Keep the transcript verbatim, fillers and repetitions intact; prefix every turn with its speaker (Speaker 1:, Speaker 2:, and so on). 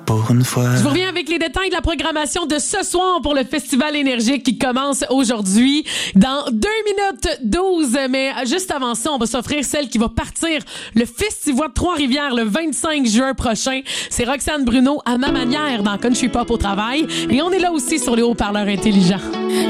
Speaker 1: pour une fois.
Speaker 2: Je vous reviens avec les détails de la programmation de ce soir pour le Festival énergique qui commence aujourd'hui dans deux minutes douze. Mais juste avant ça, on va s'offrir celle qui va partir le Festival de Trois-Rivières le vingt-cinq juin prochain. C'est Roxane Bruno à ma manière dans Country Pop au travail. Et on est là aussi sur les haut-parleurs intelligents.